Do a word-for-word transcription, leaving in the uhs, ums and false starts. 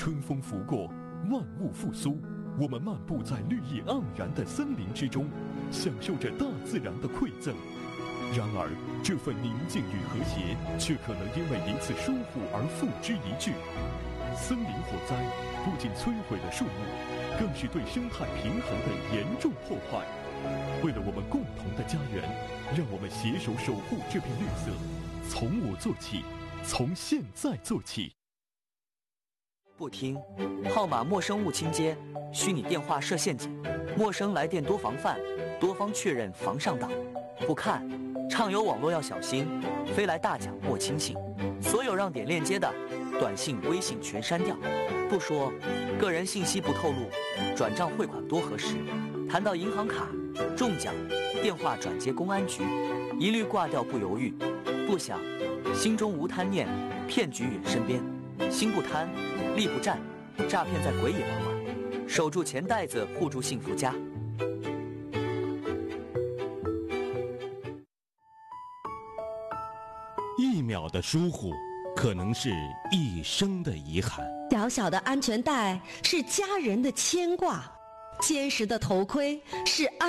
春风拂过，万物复苏。我们漫步在绿意盎然的森林之中，享受着大自然的馈赠。然而，这份宁静与和谐，却可能因为一次疏忽而付之一炬。森林火灾不仅摧毁了树木，更是对生态平衡的严重破坏。为了我们共同的家园，让我们携手守护这片绿色，从我做起，从现在做起。 不听，号码陌生勿倾接，虚拟电话设陷阱，陌生来电多防范，多方确认防上当。不看，畅游网络要小心，飞来大奖莫轻信。所有让点链接的短信、微信全删掉。不说，个人信息不透露，转账汇款多核实。谈到银行卡、中奖、电话转接公安局，一律挂掉不犹豫。不想，心中无贪念，骗局远身边。心不贪，力不战，诈骗在鬼也不管。守住钱袋子，护住幸福家。 一秒的疏忽，可能是一生的遗憾。 小小的安全带是家人的牵挂，坚实的头盔是安